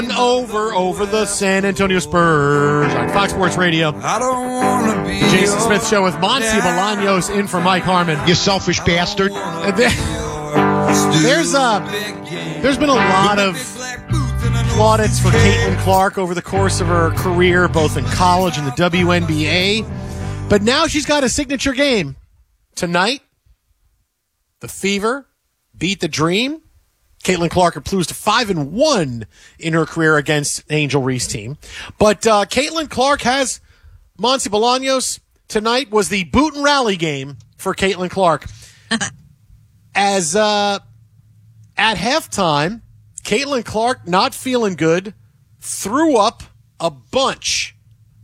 Over the San Antonio Spurs on Fox Sports Radio. I don't want to be Jason Smith Show with Monty Bolaños in for Mike Harmon. You selfish bastard. There's been a lot of plaudits for Caitlin Clark over the course of her career, both in college and the WNBA. But now she's got a signature game. Tonight, the Fever beat the Dream. Caitlin Clark improves to 5-1 in her career against Angel Reese team. But Caitlin Clark has Monty Bolaños. Tonight was the boot and rally game for Caitlin Clark. As at halftime, Caitlin Clark, not feeling good, threw up a bunch.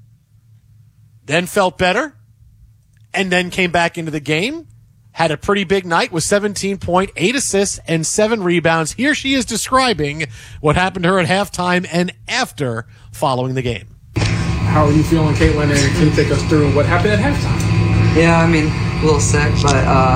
Then felt better, and then came back into the game. Had a pretty big night with 17 points, 8 assists, and 7 rebounds. Here she is describing what happened to her at halftime and after following the game. How are you feeling, Caitlin? And can you take us through what happened at halftime? Yeah, I mean, a little sick, but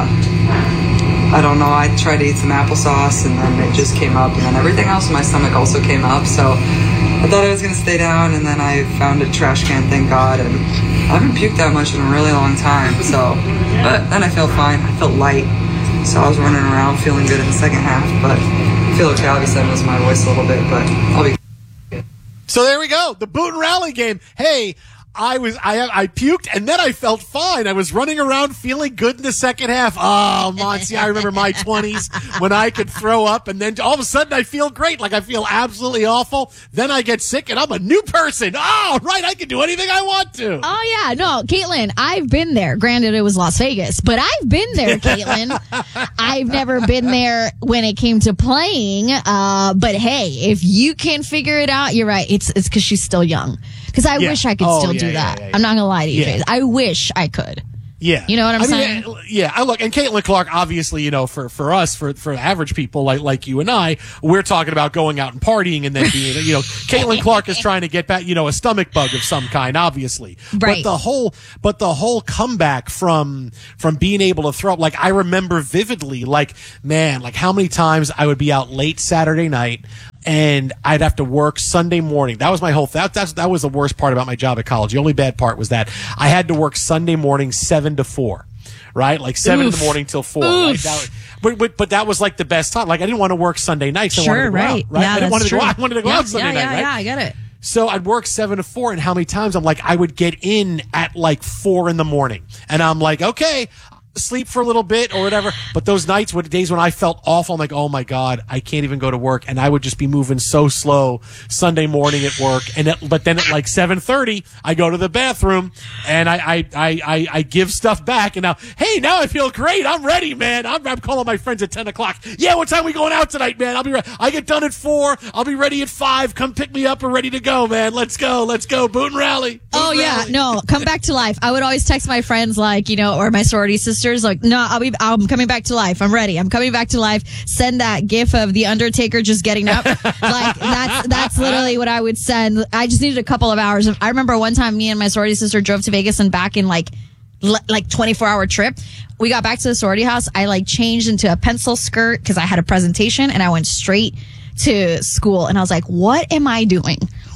I don't know. I tried to eat some applesauce, and then it just came up, and then everything else in my stomach also came up. So I thought I was going to stay down, and then I found a trash can, thank God, and I haven't puked that much in a really long time. So, but then I feel fine. I felt light, so I was running around feeling good in the second half. But I feel okay. Obviously, I miss my voice a little bit, but I'll be good. So there we go, the boot and rally game. Hey, I puked and then I felt fine. I was running around feeling good in the second half. Oh, Monty, I remember my 20s when I could throw up and then all of a sudden I feel great. Like I feel absolutely awful. Then I get sick and I'm a new person. Oh, right. I can do anything I want to. Oh, yeah. No, Caitlin, I've been there. Granted, it was Las Vegas, but I've been there, Caitlin. I've never been there when it came to playing. But hey, if you can figure it out, you're right. It's because she's still young. Because I wish I could still do that. Yeah. I'm not going to lie to you, Jason. I wish I could. Yeah. You know what I'm saying? I look, and Caitlin Clark, obviously, you know, for us, for average people like you and I, we're talking about going out and partying and then being, you know, Caitlin Clark is trying to get back, you know, a stomach bug of some kind, obviously. Right. But the whole comeback from being able to throw up, like I remember vividly, like, man, like how many times I would be out late Saturday night and I'd have to work Sunday morning. That was my whole that was the worst part about my job at college. The only bad part was that I had to work Sunday morning 7 to 4, right? Like 7 in the morning till 4. Right? But that was like the best time. Like I didn't want to work Sunday nights. I wanted to go out, right? Yeah, I wanted to go out Sunday night, right? Yeah, I get it. So I'd work 7 to 4, and how many times I'm like, I would get in at like 4 in the morning, and I'm like, okay, sleep for a little bit or whatever. But those nights, days when I felt awful, I'm like, oh my God, I can't even go to work. And I would just be moving so slow Sunday morning at work. But then at like 7:30, I go to the bathroom and I give stuff back. And now I feel great. I'm ready, man. I'm calling my friends at 10 o'clock. Yeah, what time are we going out tonight, man? I'll be ready. I get done at 4. I'll be ready at 5. Come pick me up. We're ready to go, man. Let's go. Boot and rally. No, come back to life. I would always text my friends, like, you know, or my sorority sisters, like, no, I'm coming back to life. I'm ready. I'm coming back to life. Send that gif of the Undertaker just getting up. Like that's literally what I would send. I just needed a couple of hours. I remember one time me and my sorority sister drove to Vegas and back in like 24-hour trip. We got back to the sorority house. I like changed into a pencil skirt because I had a presentation and I went straight to school. And I was like, what am I doing?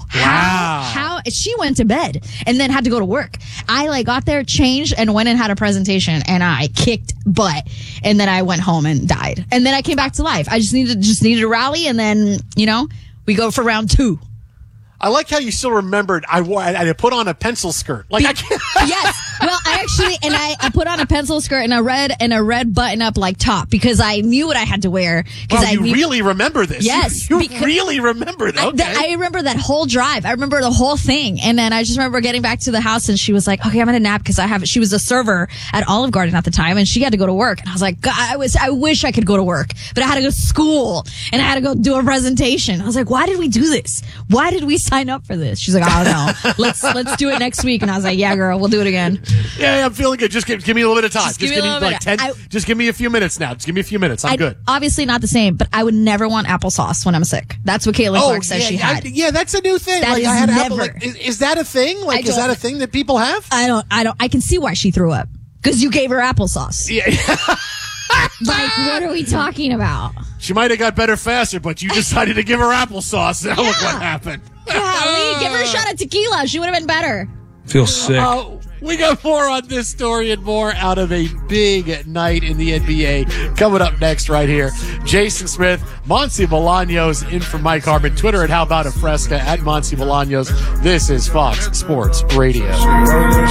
How she went to bed and then had to go to work. I like got there, changed, and went and had a presentation, and I kicked butt. And then I went home and died. And then I came back to life. I just needed a rally, and then, you know, we go for round 2. I like how you still remembered. I put on a pencil skirt. Like I can't. Yes. Well, I put on a pencil skirt and a red button up like top because I knew what I had to wear. Wow, you really remember this? Yes. You really remember that. Okay. I remember that whole drive. I remember the whole thing. And then I just remember getting back to the house and she was like, okay, I'm going to nap because she was a server at Olive Garden at the time and she had to go to work. And I was like, God, I wish I could go to work, but I had to go to school and I had to go do a presentation. I was like, why did we do this? Why did we sign up for this? She's like, I don't know. Let's do it next week. And I was like, yeah, girl, we'll do it again. Yeah, I'm feeling good. Just give me a little bit of time. Just give me like 10. Just give me a few minutes now. Just give me a few minutes. I'm good. Obviously not the same, but I would never want applesauce when I'm sick. That's what Caitlin Clark says she had. That's a new thing. That like, is I had never. Is that a thing? Like, is that a thing that people have? I don't. I can see why she threw up because you gave her applesauce. Yeah. Like, what are we talking about? She might have got better faster, but you decided to give her applesauce. Now look what happened. Golly, give her a shot of tequila. She would have been better. Feel sick. We got more on this story and more out of a big night in the NBA. Coming up next right here. Jason Smith, Monty Bolaños in for Mike Harmon. Twitter at How About a Fresca, at Monty Bolaños. This is Fox Sports Radio. I'm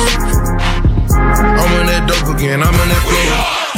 on that dope again. I'm on that floor.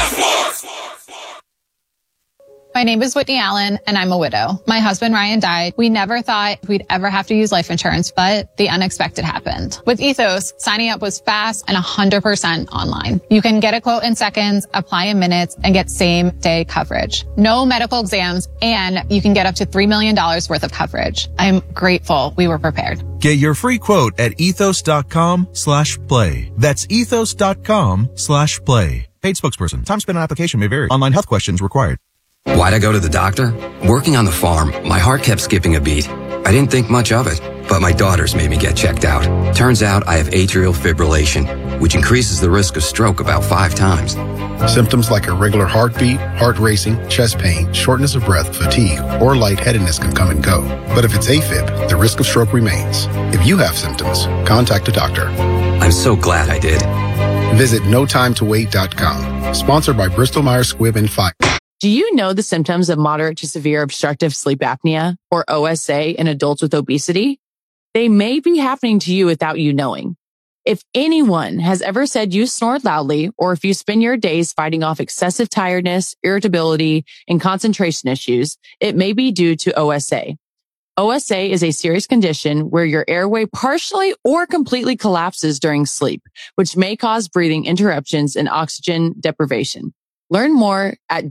My name is Whitney Allen, and I'm a widow. My husband, Ryan, died. We never thought we'd ever have to use life insurance, but the unexpected happened. With Ethos, signing up was fast and 100% online. You can get a quote in seconds, apply in minutes, and get same-day coverage. No medical exams, and you can get up to $3 million worth of coverage. I'm grateful we were prepared. Get your free quote at ethos.com/play. That's ethos.com/play. Paid spokesperson. Time spent on application may vary. Online health questions required. Why'd I go to the doctor? Working on the farm, my heart kept skipping a beat. I didn't think much of it, but my daughters made me get checked out. Turns out I have atrial fibrillation, which increases the risk of stroke about 5 times. Symptoms like irregular heartbeat, heart racing, chest pain, shortness of breath, fatigue, or lightheadedness can come and go. But if it's AFib, the risk of stroke remains. If you have symptoms, contact a doctor. I'm so glad I did. Visit notimetowait.com. Sponsored by Bristol Myers Squibb and Pfizer. Do you know the symptoms of moderate to severe obstructive sleep apnea, or OSA, in adults with obesity? They may be happening to you without you knowing. If anyone has ever said you snore loudly, or if you spend your days fighting off excessive tiredness, irritability, and concentration issues, it may be due to OSA. OSA is a serious condition where your airway partially or completely collapses during sleep, which may cause breathing interruptions and oxygen deprivation. Learn more at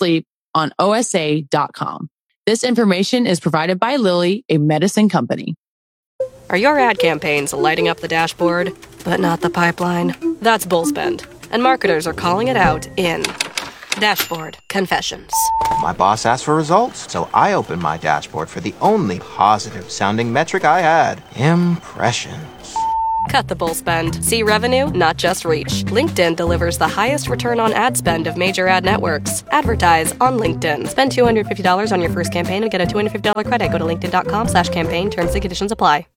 don'tsleeponosa.com. This information is provided by Lilly, a medicine company. Are your ad campaigns lighting up the dashboard, but not the pipeline? That's Bullspend, and marketers are calling it out in Dashboard Confessions. My boss asked for results, so I opened my dashboard for the only positive-sounding metric I had: impressions. Cut the bull spend. See revenue, not just reach. LinkedIn delivers the highest return on ad spend of major ad networks. Advertise on LinkedIn. Spend $250 on your first campaign and get a $250 credit. Go to linkedin.com/campaign. Terms and conditions apply.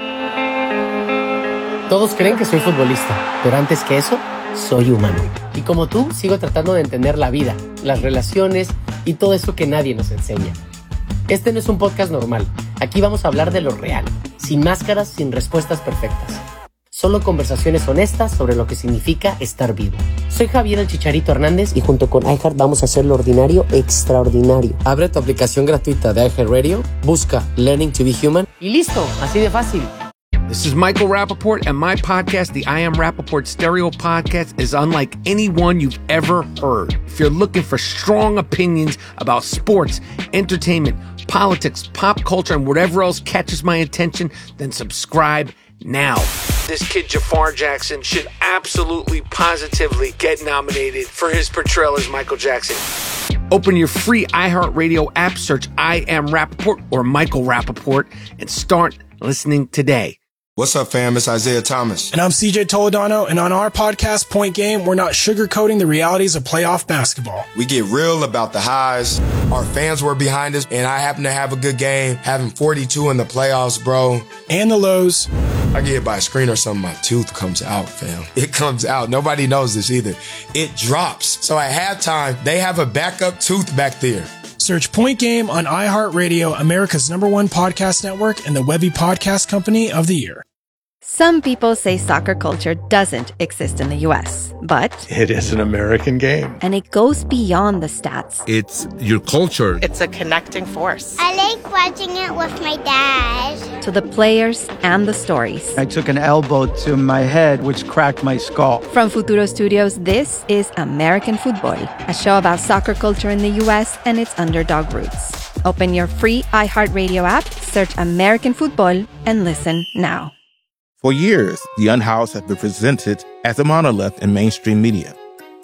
Todos creen que soy futbolista, pero antes que eso, soy humano. Y como tú, sigo tratando de entender la vida, las relaciones y todo eso que nadie nos enseña. Este no es un podcast normal. Aquí vamos a hablar de lo real, sin máscaras, sin respuestas perfectas. Solo conversaciones honestas sobre lo que significa estar vivo. Soy Javier el Chicharito Hernández y junto con iHeart vamos a hacer lo ordinario extraordinario. Abre tu aplicación gratuita de iHeartRadio, busca Learning to Be Human y listo, así de fácil. This is Michael Rappaport, and my podcast, the I Am Rappaport Stereo Podcast, is unlike any one you've ever heard. If you're looking for strong opinions about sports, entertainment, politics, pop culture, and whatever else catches my attention, then subscribe now. This kid Jafar Jackson should absolutely, positively get nominated for his portrayal as Michael Jackson. Open your free iHeartRadio app, search I Am Rappaport or Michael Rappaport, and start listening today. What's up, fam? It's Isaiah Thomas. And I'm CJ Toledano, and on our podcast, Point Game, we're not sugarcoating the realities of playoff basketball. We get real about the highs. Our fans were behind us, and I happen to have a good game, having 42 in the playoffs, bro. And the lows. I get hit by a screen or something, my tooth comes out, fam. It comes out. Nobody knows this either. It drops. So at halftime, they have a backup tooth back there. Search Point Game on iHeartRadio, America's #1 podcast network, and the Webby Podcast Company of the Year. Some people say soccer culture doesn't exist in the U.S., but it is an American game. And it goes beyond the stats. It's your culture. It's a connecting force. I like watching it with my dad. To the players and the stories. I took an elbow to my head, which cracked my skull. From Futuro Studios, this is American Football, a show about soccer culture in the U.S. and its underdog roots. Open your free iHeartRadio app, search American Football, and listen now. For years, The Unhoused have been presented as a monolith in mainstream media.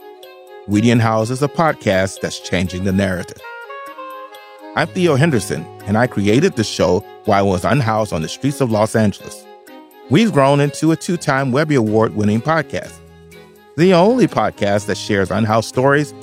We the Unhoused is a podcast that's changing the narrative. I'm Theo Henderson, and I created the show while I was unhoused on the streets of Los Angeles. We've grown into a 2-time Webby Award-winning podcast, the only podcast that shares unhoused stories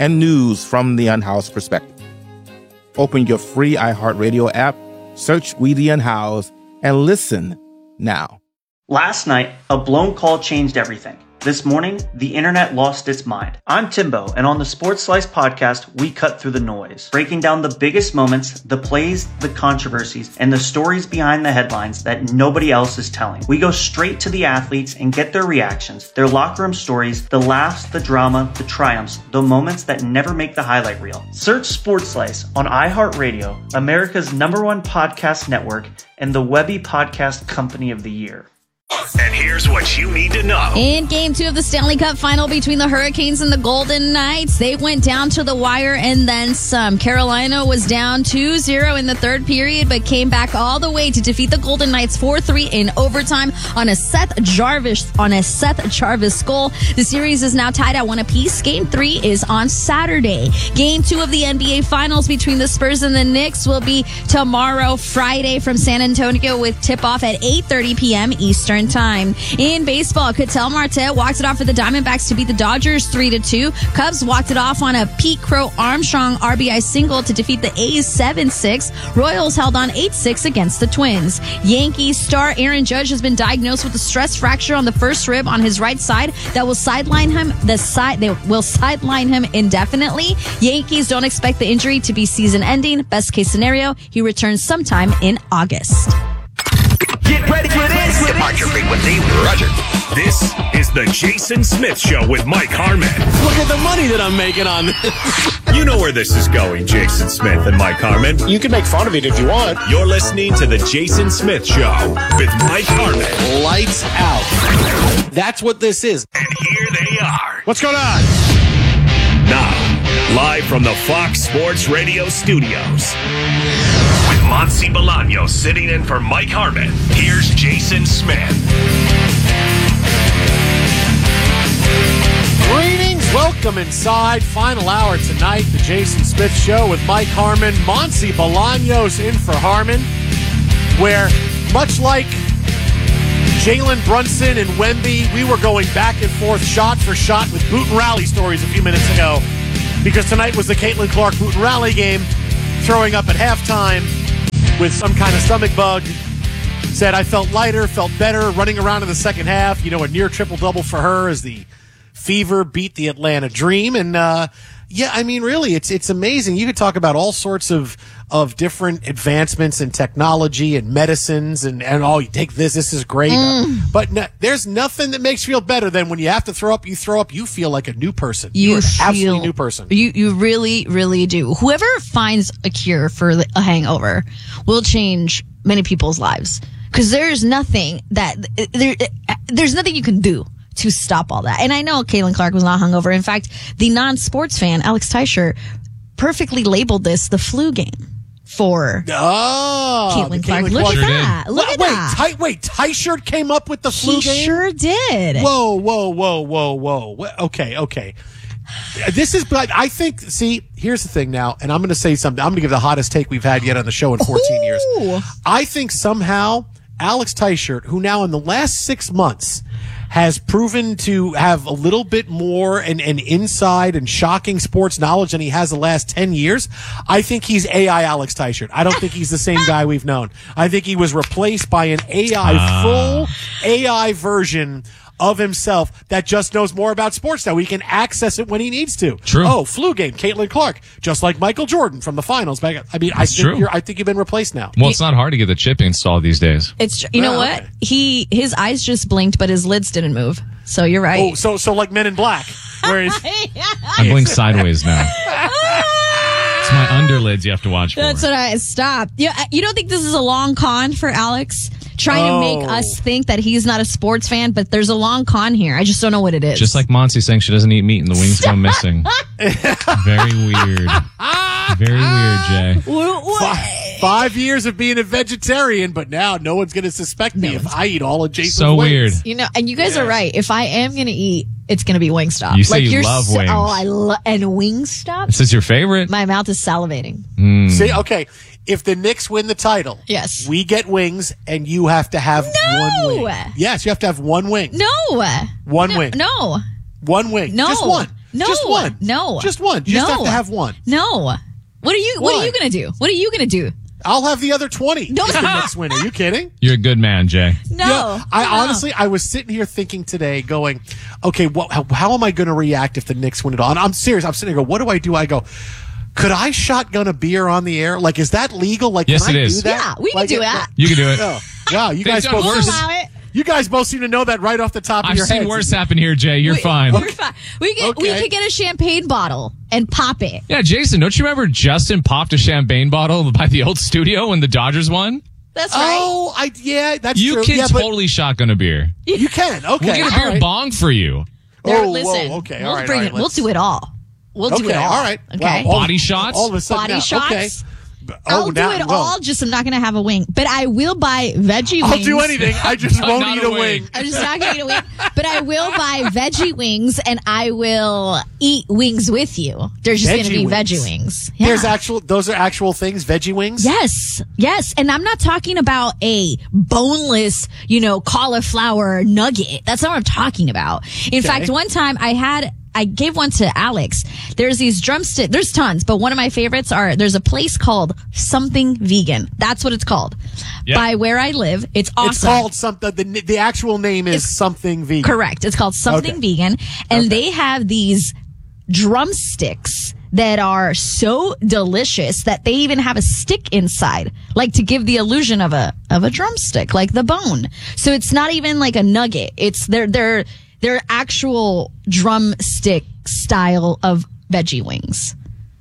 and news from the unhoused perspective. Open your free iHeartRadio app, search Weedy Unhoused, and listen now. Last night, a blown call changed everything. This morning, the internet lost its mind. I'm Timbo, and on the Sports Slice podcast, we cut through the noise, breaking down the biggest moments, the plays, the controversies, and the stories behind the headlines that nobody else is telling. We go straight to the athletes and get their reactions, their locker room stories, the laughs, the drama, the triumphs, the moments that never make the highlight reel. Search Sports Slice on iHeartRadio, America's #1 podcast network, and the Webby Podcast Company of the Year. And here's what you need to know. In Game 2 of the Stanley Cup Final between the Hurricanes and the Golden Knights, they went down to the wire and then some. Carolina was down 2-0 in the third period, but came back all the way to defeat the Golden Knights 4-3 in overtime on a Seth Jarvis goal. The series is now tied at 1 apiece. Game 3 is on Saturday. Game 2 of the NBA Finals between the Spurs and the Knicks will be tomorrow, Friday, from San Antonio, with tip-off at 8:30 p.m. Eastern Time. In baseball, Ketel Marte walked it off for the Diamondbacks to beat the Dodgers 3-2. Cubs walked it off on a Pete Crow Armstrong RBI single to defeat the A's 7-6. Royals held on 8-6 against the Twins. Yankees star Aaron Judge has been diagnosed with a stress fracture on the first rib on his right side that will sideline him. They will sideline him indefinitely. Yankees don't expect the injury to be season-ending. Best case scenario, he returns sometime in August. Get ready for this. Departure frequency, Roger. This is the Jason Smith Show with Mike Harmon. Look at the money that I'm making on this. You know where this is going, Jason Smith and Mike Harmon. You can make fun of it if you want. You're listening to the Jason Smith Show with Mike Harmon. Lights out. That's what this is. And here they are. What's going on? Now, live from the Fox Sports Radio studios. With Monsi Bolaños sitting in for Mike Harmon, here's Jason Smith. Greetings, welcome inside. Final hour tonight, the Jason Smith Show with Mike Harmon, Monsi Bolaños in for Harmon, where much like Jalen Brunson and Wemby, we were going back and forth shot for shot with boot and rally stories a few minutes ago, because tonight was the Caitlin Clark boot and rally game, throwing up at halftime with some kind of stomach bug. Said, I felt lighter, felt better, running around in the second half. You know, a near triple-double for her as the Fever beat the Atlanta Dream. And, yeah, I mean, really, it's amazing. You could talk about all sorts of different advancements in technology and medicines and oh, you take this is great. But there's nothing that makes you feel better than when you have to throw up, you feel like a new person. You're an absolutely new person. You really, really do. Whoever finds a cure for a hangover will change many people's lives. Because there's nothing there's nothing you can do to stop all that. And I know Caitlin Clark was not hungover. In fact, the non-sports fan, Alex Teicher, perfectly labeled this the flu game for Caitlin Clark. Look at that. Look at that. Wait, Teicher came up with the flu game? He sure did. Whoa. Okay. This is, but I think, see, here's the thing now, and I'm going to say something. I'm going to give the hottest take we've had yet on the show in 14 years. I think somehow Alex Teicher, who now in the last 6 months has proven to have a little bit more and inside and shocking sports knowledge than he has the last 10 years. I think he's AI Alex Teicher. I don't think he's the same guy we've known. I think he was replaced by an full AI version of himself that just knows more about sports now. He can access it when he needs to. True. Oh, flu game, Caitlin Clark, just like Michael Jordan from the finals. I mean, I think you've been replaced now. Well, it's not hard to get the chip installed these days. It's you know what? Okay. His eyes just blinked, but his lids didn't move. So you're right. Oh, so like Men in Black. Whereas I blink sideways now. It's my underlids you have to watch for. That's what I stopped. You don't think this is a long con for Alex? Trying to make us think that he's not a sports fan, but there's a long con here. I just don't know what it is. Just like Monty saying she doesn't eat meat and the wings go missing. Very weird. Very weird, Jay. 5 years of being a vegetarian, but now no one's going to suspect me if I eat all of Jason's so wings. Weird. And you guys are right. If I am going to eat, it's going to be Wingstop. You say you love wings. Oh, I love and Wingstop. This is your favorite? My mouth is salivating. See, okay. If the Knicks win the title, yes, we get wings, and you have to have one wing. Yes, you have to have one wing. No. One wing. No. One wing. No. Just one. No. Just one. No. Just one. You just have to have one. No. What are you going to do? What are you going to do? I'll have the other 20. No. If the Knicks win. Are you kidding? You're a good man, Jay. No. Yeah, I was sitting here thinking today, going, okay, how am I going to react if the Knicks win it all? And I'm serious. I'm sitting here, what do? I go, could I shotgun a beer on the air? Like, is that legal? Like, yes, can it I is. do that? Yeah, we can do that. You can do it. Oh, wow, you guys both allow it. You guys both seem to know that right off the top of I've your heads. seen worse happen here, Jay. You're fine. We're fine. We could get a champagne bottle and pop it. Yeah, Jason, don't you remember Justin popped a champagne bottle by the old studio when the Dodgers won? That's right. Oh, that's you true. You can but totally shotgun a beer. You can. Okay. We'll get a beer bong for you. Listen. Whoa, okay. We'll bring it. We'll do it all. We'll do it all. All right. Okay. Wow, body shots? All of a sudden. Body shots? Okay. I'll do it all, just I'm not going to have a wing. But I will buy veggie wings. I'll do anything. I just won't eat a wing. I'm just not going to eat a wing. But I will buy veggie wings, and I will eat wings with you. There's just going to be veggie wings. Yeah. Those are actual things, veggie wings? Yes. And I'm not talking about a boneless, cauliflower nugget. That's not what I'm talking about. In fact, one time I gave one to Alex. There's these drumsticks. There's tons, but one of my favorites there's a place called Something Vegan. That's what it's called. Yep. By where I live. It's awesome. It's called something. The actual name is Something Vegan. Correct. It's called Something Vegan. And they have these drumsticks that are so delicious that they even have a stick inside, like to give the illusion of a drumstick, like the bone. So it's not even like a nugget. It's they're actual drumstick style of veggie wings.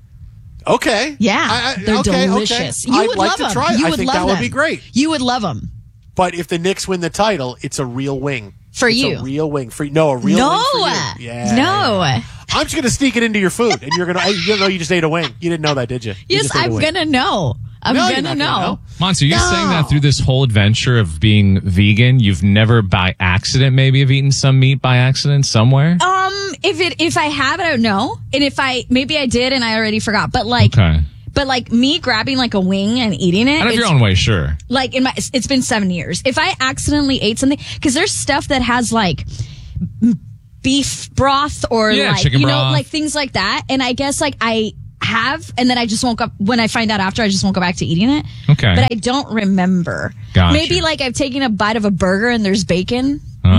Okay. Yeah. They're delicious. Okay. You would love them. I think that would be great. You would love them. But if the Knicks win the title, it's a real wing. For it's you. A real wing. A real wing for you. Yeah. No. I'm just going to sneak it into your food, and you're going to, you just ate a wing. You didn't know that, did you? Yes, I'm going to know. I'm going to know. Monster, you're saying that through this whole adventure of being vegan, you've never by accident maybe have eaten some meat by accident somewhere? If I have, I don't know. And maybe I did and I already forgot. But like me grabbing like a wing and eating it. Out of your own way, sure. Like it's been 7 years. If I accidentally ate something, because there's stuff that has like beef broth or chicken broth. like things like that. And I guess like I have, and then I just won't go, when I find out after, I just won't go back to eating it. Okay. But I don't remember. Gotcha. Maybe like I've taken a bite of a burger and there's bacon.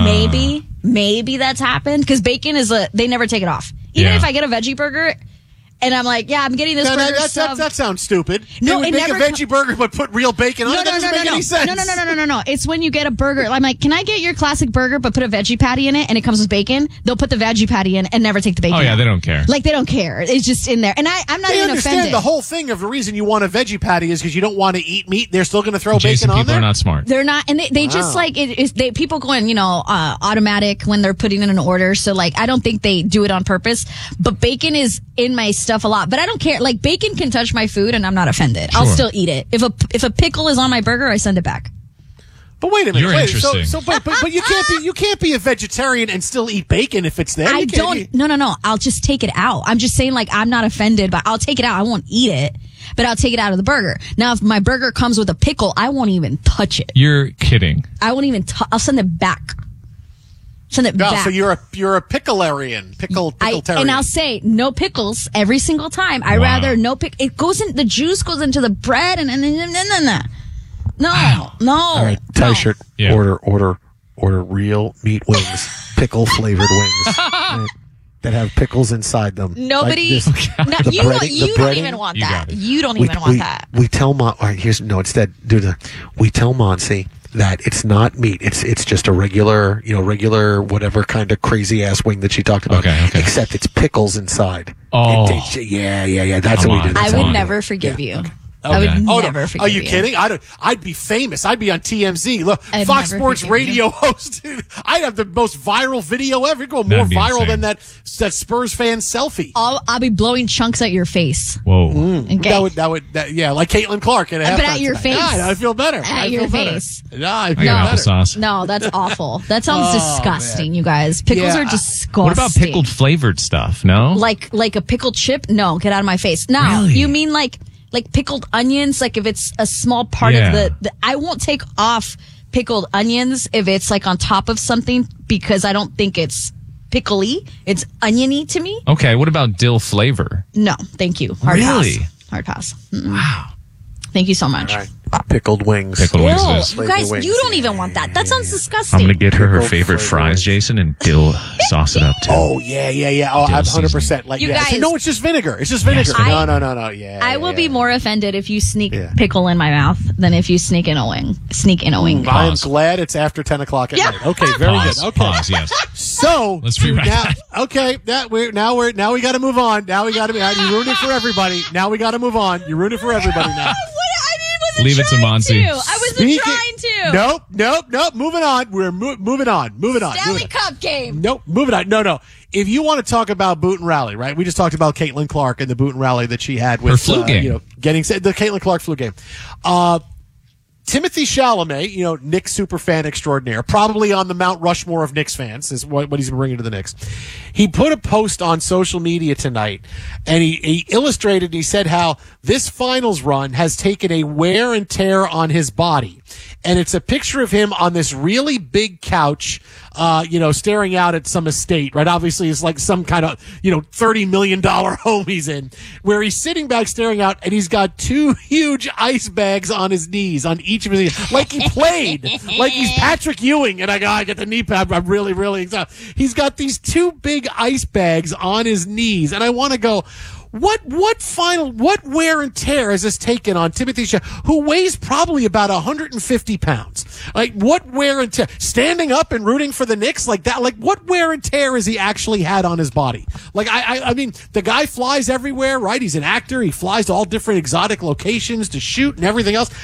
Maybe that's happened, because bacon they never take it off. Even if I get a veggie burger and I'm like, I'm getting this burger stuff. That sounds stupid. No, they would make a veggie burger but put real bacon on it. That doesn't make any sense. No. It's when you get a burger. I'm like, can I get your classic burger but put a veggie patty in it and it comes with bacon? They'll put the veggie patty in and never take the bacon out. They don't care. Like, they don't care. It's just in there. And I'm not even offended. The whole thing of the reason you want a veggie patty is because you don't want to eat meat. They're still going to throw Jason, bacon on there? People are not smart. They're not. And they just like, people go in, automatic when they're putting in an order. So like, I don't think they do it on purpose. But bacon is in my stuff a lot. But I don't care. Like, bacon can touch my food and I'm not offended. Sure. I'll still eat it. If a pickle is on my burger, I send it back. But wait a minute. You're interesting. But you can't be a vegetarian and still eat bacon if it's there. No. I'll just take it out. I'm just saying, like, I'm not offended, but I'll take it out. I won't eat it, but I'll take it out of the burger. Now, if my burger comes with a pickle, I won't even touch it. You're kidding. I won't even I'll send it back. Back. So you're a picklearian, pickletarian. And I'll say no pickles every single time. I rather no pick. It goes in, the juice goes into the bread and no. All right, T-shirt. Yeah. Order real meat wings, pickle flavored wings that have pickles inside them. Nobody. Like you don't even want that. You don't even want that. We tell we tell Monsi that it's not meat. It's just a regular whatever kind of crazy ass wing that she talked about. Okay. Except it's pickles inside. Oh, yeah. That's what we do. I would never forgive you. Okay. I would never forgive you. Are you kidding? I'd be famous. I'd be on TMZ. Look, Fox Sports radio host. I'd have the most viral video ever. It'd go more viral than that Spurs fan selfie. I'll be blowing chunks at your face. Whoa. Okay. That would like Caitlin Clark at halftime. But at your face. God, I feel better. At your face. I feel better. Applesauce. No, that's awful. That sounds disgusting, you guys. Pickles are disgusting. What about pickled flavored stuff? No? Like a pickled chip? No, get out of my face. No, really? You mean like pickled onions, like if it's a small part of the I won't take off pickled onions if it's like on top of something, because I don't think it's pickly. It's oniony to me. Okay, what about dill flavor? No, thank you. Hard Really? pass. Hard pass. Wow. Thank you so much. All right. Pickled wings. Pickled wings. Ew, it is. you guys, you don't even want that. That sounds disgusting. I'm going to get her Pickled favorite flavor fries, wings. Jason, and dill sauce it up too. Oh, yeah. Oh, Dill I'm 100%. seasoning. Like, You yeah. guys- No, it's just vinegar. It's just vinegar. Yes. No. Yeah. I will yeah. be more offended if you sneak pickle in my mouth than if you sneak in a wing. I am glad it's after 10 o'clock at night. Okay, very Pause, good. Okay. pause, yes. So Let's be right now, back. okay, now we got to move on. Now we got to be. You ruined it for everybody. Now we got to move on. You ruined it for everybody now. Leave it to Monty. I wasn't trying to. Nope. Moving on. We're moving on. Stanley Cup game. Nope. Moving on. No. If you want to talk about boot and rally, right? We just talked about Caitlin Clark and the boot and rally that she had with Her flu game. Getting the Caitlin Clark flu game. Timothy Chalamet, Knicks superfan extraordinaire, probably on the Mount Rushmore of Knicks fans, is what he's been bringing to the Knicks. He put a post on social media tonight, and he illustrated, he said how this finals run has taken a wear and tear on his body. And it's a picture of him on this really big couch, staring out at some estate, right? Obviously, it's like some kind of, $30 million home he's in, where he's sitting back staring out, and he's got two huge ice bags on his knees, on each of his knees, like he played, like he's Patrick Ewing, and I get the knee pad. I'm really, really excited. He's got these two big ice bags on his knees, and I want to go, what wear and tear has this taken on Timothy Chalamet, who weighs probably about 150 pounds? Like, what wear and tear? Standing up and rooting for the Knicks like that? Like, what wear and tear has he actually had on his body? Like, I mean, the guy flies everywhere, right? He's an actor. He flies to all different exotic locations to shoot and everything else.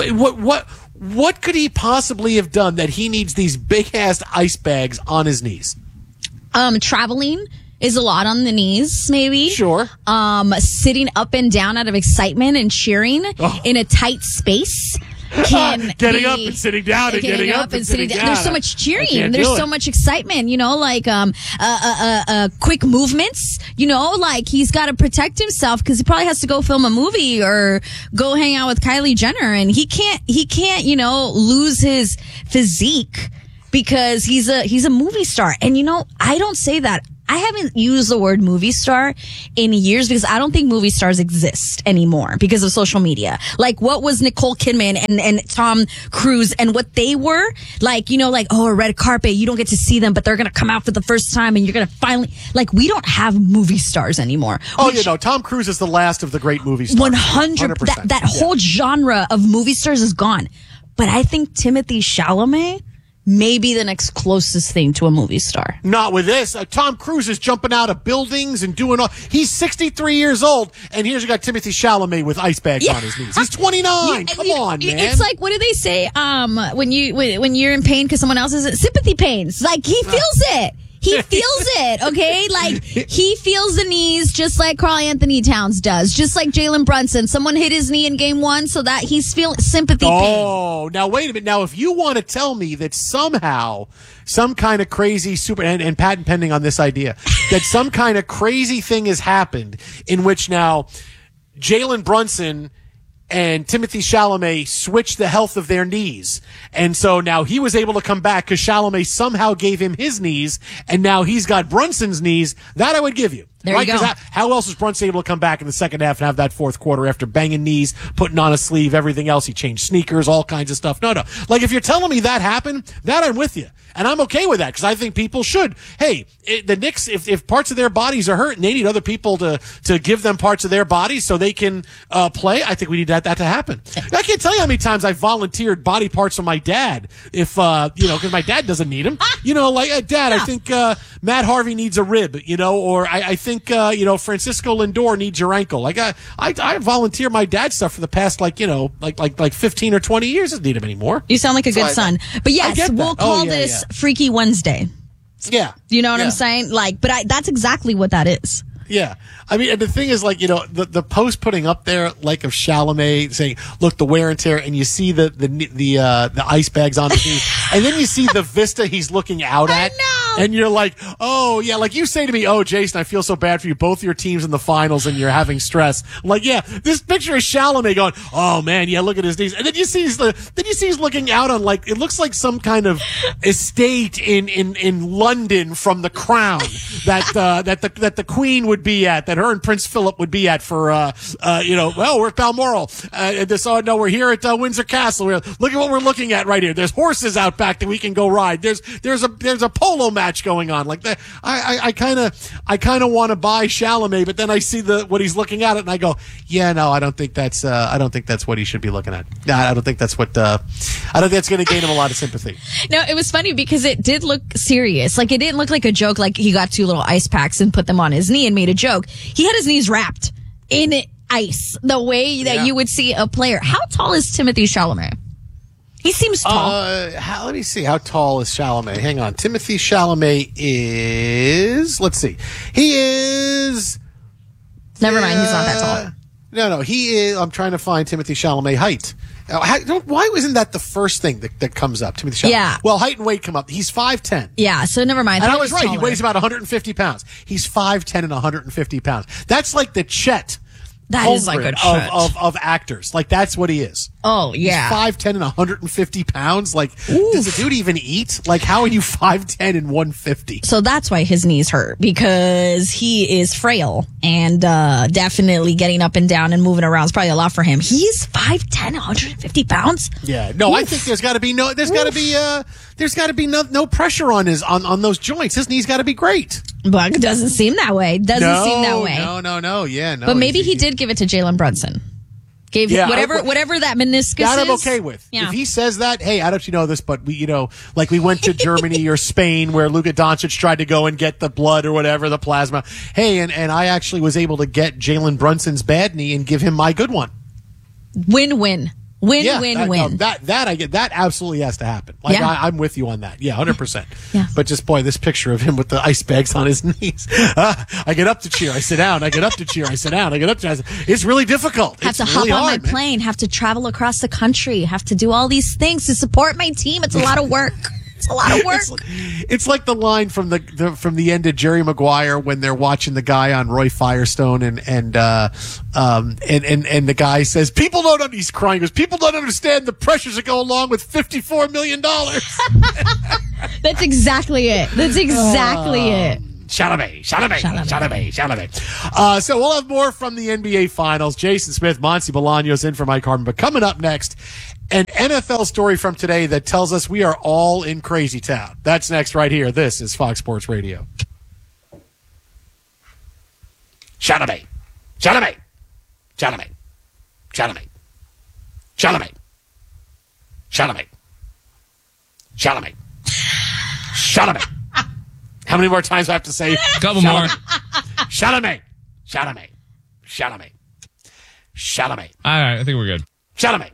What could he possibly have done that he needs these big-ass ice bags on his knees? Traveling is a lot on the knees, maybe. Sure. Sitting up and down out of excitement and cheering in a tight space. Getting up and sitting down and getting up and sitting down. There's so much cheering. There's so much excitement, quick movements, like he's got to protect himself because he probably has to go film a movie or go hang out with Kylie Jenner, and he can't, lose his physique because he's a movie star. And I don't say that. I haven't used the word movie star in years because I don't think movie stars exist anymore because of social media. Like, what was Nicole Kidman and Tom Cruise and what they were? Like, a red carpet, you don't get to see them, but they're going to come out for the first time and you're going to finally, like, we don't have movie stars anymore. Tom Cruise is the last of the great movie stars. 100%. That whole genre of movie stars is gone. But I think Timothy Chalamet may be the next closest thing to a movie star. Not with this. Tom Cruise is jumping out of buildings and doing all. He's 63 years old, and here's you got Timothy Chalamet with ice bags on his knees. He's 29. Come on, man. It's like, what do they say? When you're in pain because someone else is sympathy pains. Like, he feels it. He feels it, okay? Like, he feels the knees just like Karl Anthony Towns does. Just like Jalen Brunson. Someone hit his knee in game one, so that he's feeling sympathy pain. Oh, now wait a minute. Now, if you want to tell me that somehow some kind of crazy and patent pending on this idea, that some kind of crazy thing has happened in which now Jalen Brunson and Timothy Chalamet switched the health of their knees. And so now he was able to come back because Chalamet somehow gave him his knees, and now he's got Brunson's knees. That I would give you. There you go. How else was Brunson able to come back in the second half and have that fourth quarter after banging knees, putting on a sleeve, everything else? He changed sneakers, all kinds of stuff. No. Like, if you're telling me that happened, that I'm with you. And I'm okay with that because I think people should. Hey, the Knicks, if parts of their bodies are hurt and they need other people to give them parts of their bodies so they can play, I think we need that to happen. I can't tell you how many times I volunteered body parts for my dad if, because my dad doesn't need them. Dad, I think Matt Harvey needs a rib, or I think, Francisco Lindor needs your ankle. Like, I volunteer my dad stuff for the past, 15 or 20 years. Doesn't need him anymore. You sound like a good son. But yes, we'll call this Freaky Wednesday. Yeah. You know what I'm saying? That's exactly what that is. Yeah. I mean, and the thing is, the post putting up there, of Chalamet saying, look, the wear and tear, and you see the ice bags on his knees, and then you see the vista he's looking out at. And you're like, oh, yeah, like you say to me, oh, Jason, I feel so bad for you. Both your teams in the finals and you're having stress. I'm like, yeah, this picture is Chalamet going, oh, man, yeah, look at his knees. And then you see he's looking out on, like, it looks like some kind of estate in London from The Crown that the Queen would be at, that her and Prince Philip would be at for, we're at Balmoral. We're here at Windsor Castle. Look at what we're looking at right here. There's horses out back that we can go ride. There's a polo match going on. Like that. I kind of want to buy Chalamet, but then I see what he's looking at it and I go, yeah, no, I don't think that's what he should be looking at. I don't think that's what, I don't think that's going to gain him a lot of sympathy. No, it was funny because it did look serious. Like, it didn't look like a joke, like he got 2 little ice packs and put them on his knee and made a joke. He had his knees wrapped in ice, the way that you would see a player. How tall is Timothée Chalamet? He seems tall. Let me see. How tall is Chalamet? Hang on. Timothée Chalamet is, let's see. He is. Never mind. He's not that tall. No, he is. I'm trying to find Timothée Chalamet height. Why wasn't that the first thing that comes up? Timothée Chalamet. Yeah. Well, height and weight come up. He's 5'10". Yeah, so never mind. And I was right. Taller. He weighs about 150 pounds. He's 5'10" and 150 pounds. That's like the Chet. That is like a Chet. Of actors. Like, that's what he is. Oh, yeah. He's 5'10" and 150 pounds. Like, does the dude even eat? Like, how are you 5'10" and 150? So that's why his knees hurt, because he is frail and definitely getting up and down and moving around is probably a lot for him. He's 5'10", 150 pounds? Yeah. No, I think there's got to be no pressure on on those joints. His knees got to be great. But it doesn't seem that way. No. Yeah, no. But maybe he did give it to Jalen Brunson. Whatever that meniscus that is. I'm okay with. Yeah. If he says that, hey, I don't know if you know this, but we went to Germany or Spain where Luka Doncic tried to go and get the blood or whatever, the plasma. Hey, and I actually was able to get Jalen Brunson's bad knee and give him my good one. Win-win. Win. That I get. That absolutely has to happen. Like, yeah. I'm with you on that. Yeah, 100%. Yeah. But just, boy, this picture of him with the ice bags on his knees. I get up to cheer. I sit down. I get up to cheer. I sit down. I get up to cheer. It's really difficult. Have to hop on my plane. Have to travel across the country. Have to do all these things to support my team. It's a lot of work. It's a lot of work. It's like the line from the end of Jerry Maguire when they're watching the guy on Roy Firestone and the guy says, he's crying, goes, people don't understand the pressures that go along with $54 million. That's exactly it. it. Chalamet. So we'll have more from the NBA Finals. Jason Smith, Monty Bolaños in for Mike Harmon. But coming up next, an NFL story from today that tells us we are all in crazy town. That's next right here. This is Fox Sports Radio. Chalamet. How many more times do I have to say? A couple more. Chalamet. All right, I think we're good. Chalamet.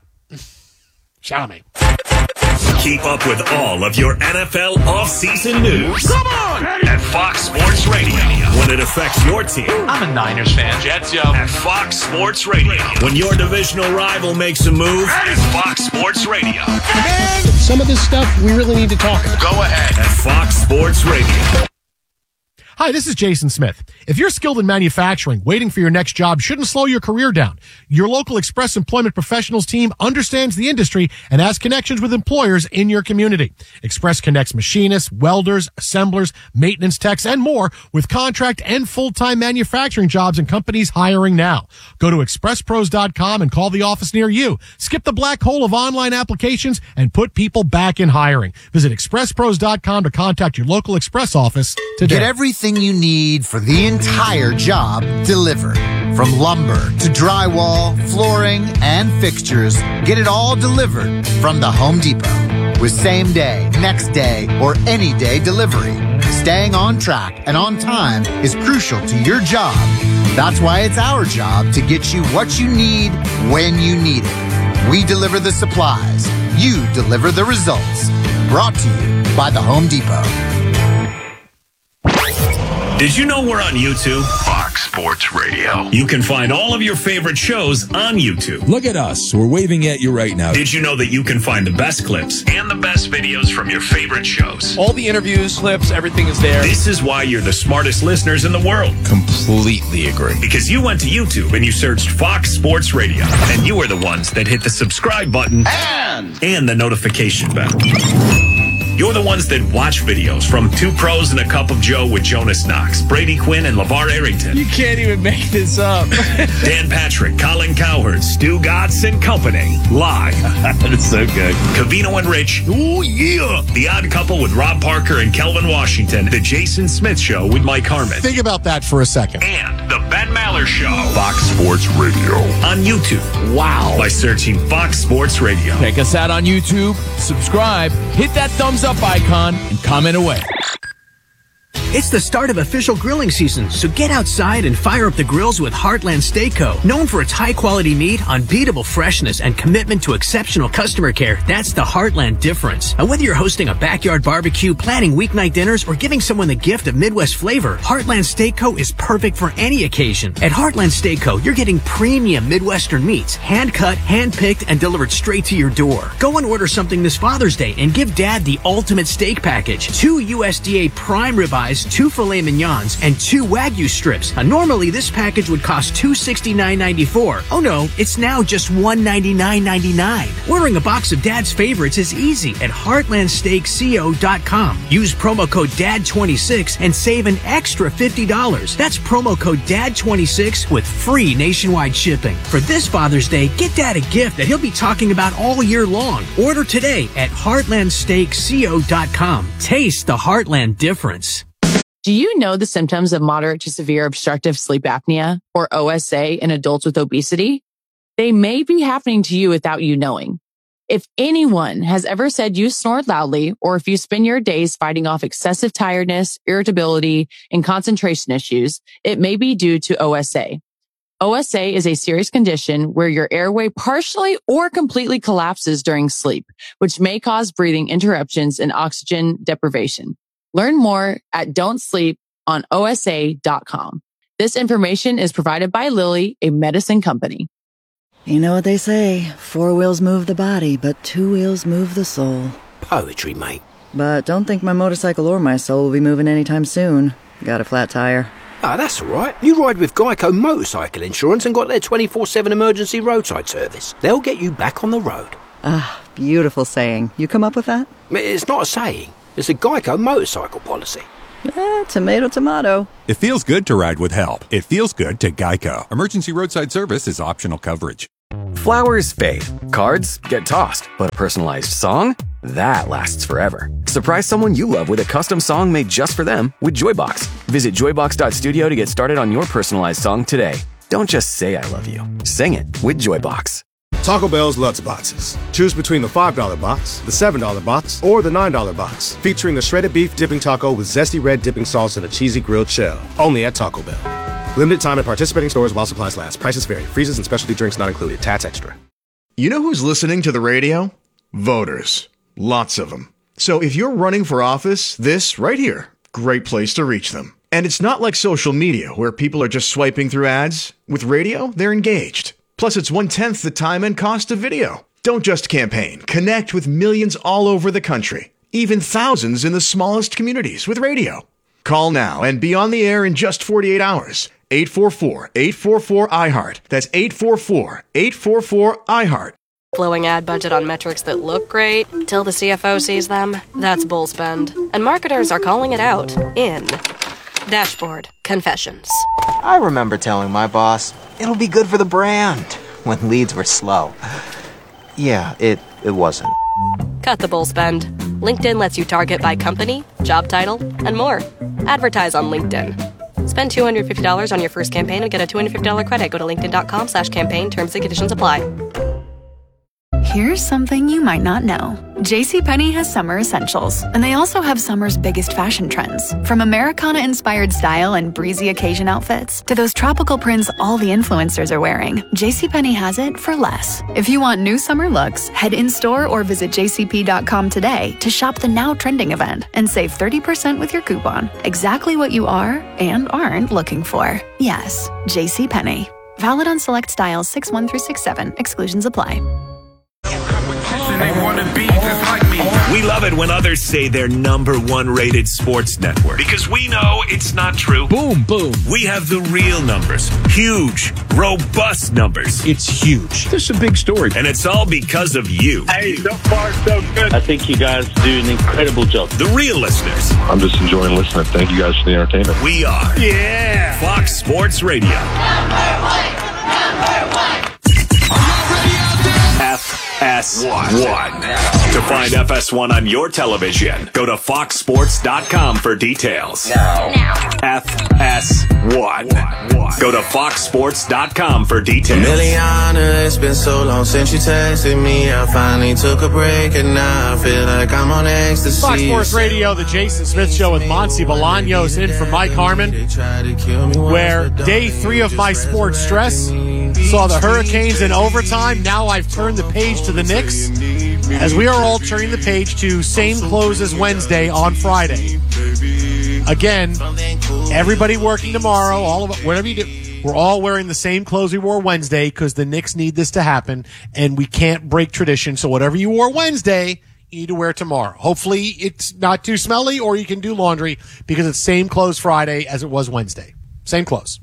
Keep up with all of your NFL offseason news. Come on! At Fox Sports Radio. When it affects your team. I'm a Niners fan. Jets, yo. At Fox Sports Radio. When your divisional rival makes a move. At Fox Sports Radio. And some of this stuff we really need to talk about. Go ahead. At Fox Sports Radio. Hi, this is Jason Smith. If you're skilled in manufacturing, waiting for your next job shouldn't slow your career down. Your local Express Employment Professionals team understands the industry and has connections with employers in your community. Express connects machinists, welders, assemblers, maintenance techs, and more with contract and full-time manufacturing jobs and companies hiring now. Go to expresspros.com and call the office near you. Skip the black hole of online applications and put people back in hiring. Visit expresspros.com to contact your local Express office today. Get everything you need for the entire job delivered. From lumber to drywall, flooring, and fixtures, get it all delivered from the Home Depot. With same day, next day, or any day delivery, staying on track and on time is crucial to your job. That's why it's our job to get you what you need when you need it. We deliver the supplies. You deliver the results. Brought to you by the Home Depot. Did you know we're on YouTube? Fox Sports Radio. You can find all of your favorite shows on YouTube. Look at us. We're waving at you right now. Did you know that you can find the best clips and the best videos from your favorite shows? All the interviews, clips, everything is there. This is why you're the smartest listeners in the world. Completely agree. Because you went to YouTube and you searched Fox Sports Radio. And you are the ones that hit the subscribe button and the notification bell. You're the ones that watch videos from Two Pros and a Cup of Joe with Jonas Knox, Brady Quinn, and LeVar Arrington. You can't even make this up. Dan Patrick, Colin Cowherd, Stu Gatz and Company. Live. That's so good. Covino and Rich. Oh, yeah. The Odd Couple with Rob Parker and Kelvin Washington. The Jason Smith Show with Mike Harmon. Think about that for a second. And The Ben Maller Show. Fox Sports Radio. On YouTube. Wow. By searching Fox Sports Radio. Check us out on YouTube. Subscribe. Hit that thumbs up icon and comment away. It's the start of official grilling season, so get outside and fire up the grills with Heartland Steak Co. Known for its high-quality meat, unbeatable freshness, and commitment to exceptional customer care, that's the Heartland difference. And whether you're hosting a backyard barbecue, planning weeknight dinners, or giving someone the gift of Midwest flavor, Heartland Steak Co. is perfect for any occasion. At Heartland Steak Co., you're getting premium Midwestern meats, hand-cut, hand-picked, and delivered straight to your door. Go and order something this Father's Day and give Dad the ultimate steak package. 2 USDA prime ribeyes, 2 filet mignons, and 2 Wagyu strips. Normally, this package would cost $269.94. Oh no, it's now just $199.99. Ordering a box of Dad's favorites is easy at heartlandsteakco.com. Use promo code DAD26 and save an extra $50. That's promo code DAD26 with free nationwide shipping. For this Father's Day, get Dad a gift that he'll be talking about all year long. Order today at heartlandsteakco.com. Taste the Heartland difference. Do you know the symptoms of moderate to severe obstructive sleep apnea, or OSA, in adults with obesity? They may be happening to you without you knowing. If anyone has ever said you snored loudly, or if you spend your days fighting off excessive tiredness, irritability, and concentration issues, it may be due to OSA. OSA is a serious condition where your airway partially or completely collapses during sleep, which may cause breathing interruptions and oxygen deprivation. Learn more at don'tsleeponosa.com. This information is provided by Lilly, a medicine company. You know what they say, 4 wheels move the body, but 2 wheels move the soul. Poetry, mate. But don't think my motorcycle or my soul will be moving anytime soon. Got a flat tire. Ah, that's all right. You ride with Geico Motorcycle Insurance and got their 24/7 emergency roadside service. They'll get you back on the road. Ah, beautiful saying. You come up with that? It's not a saying. It's a Geico motorcycle policy. Tomato, tomato. It feels good to ride with help. It feels good to Geico. Emergency roadside service is optional coverage. Flowers fade. Cards get tossed. But a personalized song? That lasts forever. Surprise someone you love with a custom song made just for them with Joybox. Visit joybox.studio to get started on your personalized song today. Don't just say I love you. Sing it with Joybox. Taco Bell's Lutz Boxes. Choose between the $5 box, the $7 box, or the $9 box, featuring a shredded beef dipping taco with zesty red dipping sauce and a cheesy grilled shell. Only at Taco Bell. Limited time at participating stores while supplies last. Prices vary. Freezes and specialty drinks not included. Tats extra. You know who's listening to the radio? Voters. Lots of them. So if you're running for office, this right here, great place to reach them. And it's not like social media where people are just swiping through ads. With radio, they're engaged. Plus, it's 1/10 the time and cost of video. Don't just campaign. Connect with millions all over the country, even thousands in the smallest communities with radio. Call now and be on the air in just 48 hours. 844-844-iHeart. That's 844-844-iHeart. Blowing ad budget on metrics that look great till the CFO sees them. That's bull spend. And marketers are calling it out in Dashboard Confessions. I remember telling my boss, it'll be good for the brand, when leads were slow. Yeah, it wasn't. Cut the bull spend. LinkedIn lets you target by company, job title, and more. Advertise on LinkedIn. Spend $250 on your first campaign and get a $250 credit. Go to linkedin.com/campaign. Terms and conditions apply. Here's something you might not know. JCPenney has summer essentials, and they also have summer's biggest fashion trends. From Americana-inspired style and breezy occasion outfits to those tropical prints all the influencers are wearing, JCPenney has it for less. If you want new summer looks, head in-store or visit jcp.com today to shop the now trending event and save 30% with your coupon. Exactly what you are and aren't looking for. Yes, JCPenney. Valid on select styles 6-1 through 6-7. Exclusions apply. We love it when others say they're number one rated sports network because we know it's not true. Boom, boom. We have the real numbers. Huge, robust numbers. It's huge. This is a big story. And it's all because of you. Hey, so far, so good. I think you guys do an incredible job. The real listeners. I'm just enjoying listening. Thank you guys for the entertainment. We are. Yeah. Fox Sports Radio. FS1. To find FS1 on your television, go to foxsports.com for details. FS1. Go to foxsports.com for details. Miliana, it's been so long since you texted me. I finally took a break and now I feel like I'm on ecstasy. Fox Sports Radio, the Jason Smith Show with Monty Bolaños in for Mike Harmon, where day 3 of my sports stress saw the Hurricanes in overtime. Now I've turned the page to the Knicks, as we are all turning the page to same close as Wednesday on Friday. Again, everybody working tomorrow, all of it, whatever you do, we're all wearing the same clothes we wore Wednesday because the Knicks need this to happen, and we can't break tradition. So whatever you wore Wednesday, you need to wear tomorrow. Hopefully it's not too smelly, or you can do laundry because it's same clothes Friday as it was Wednesday. Same clothes.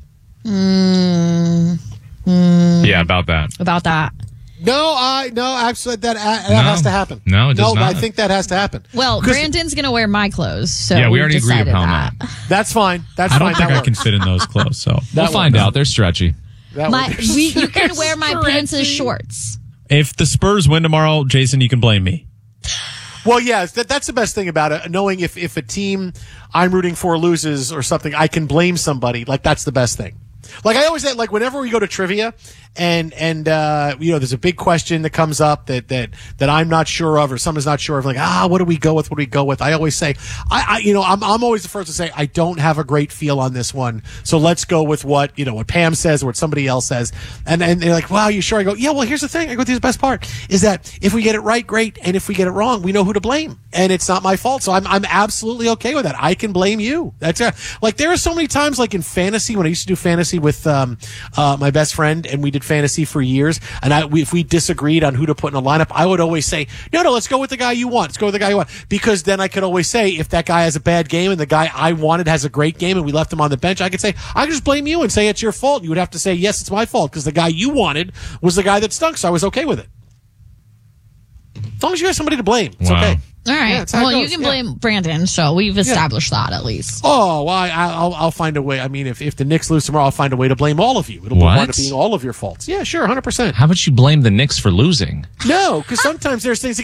Yeah, about that. About that. No, absolutely, that has to happen. No, it does not. I think that has to happen. Well, Brandon's going to wear my clothes, so yeah, we already agreed upon that. That's fine. I don't think I can fit in those clothes, so we'll find out. They're stretchy. You can wear my pants as shorts. If the Spurs win tomorrow, Jason, you can blame me. Well, yeah, that's the best thing about it. Knowing if a team I'm rooting for loses or something, I can blame somebody. Like, that's the best thing. Like I always say, like whenever we go to trivia and you know, there's a big question that comes up that I'm not sure of or someone's not sure of, like, what do we go with? What do we go with? I always say, I'm always the first to say, I don't have a great feel on this one. So let's go with what Pam says or what somebody else says. And they're like, wow, you sure? I go, yeah, well, here's the thing. I go, the best part is that if we get it right, great. And if we get it wrong, we know who to blame. And it's not my fault. So I'm absolutely okay with that. I can blame you. That's like, there are so many times, like in fantasy, when I used to do fantasy with my best friend, and we did fantasy for years, and if we disagreed on who to put in a lineup, I would always say, no, let's go with the guy you want. Let's go with the guy you want. Because then I could always say, if that guy has a bad game and the guy I wanted has a great game and we left him on the bench, I could say, I could just blame you and say it's your fault. You would have to say, yes, it's my fault because the guy you wanted was the guy that stunk, so I was okay with it. As long as you have somebody to blame, it's okay. All right. Yeah, well, you can blame Brandon, so we've established that at least. Oh, well, I'll find a way. I mean, if the Knicks lose tomorrow, I'll find a way to blame all of you. It'll wind up being all of your faults. Yeah, sure, 100%. How about you blame the Knicks for losing? No, because sometimes there's things that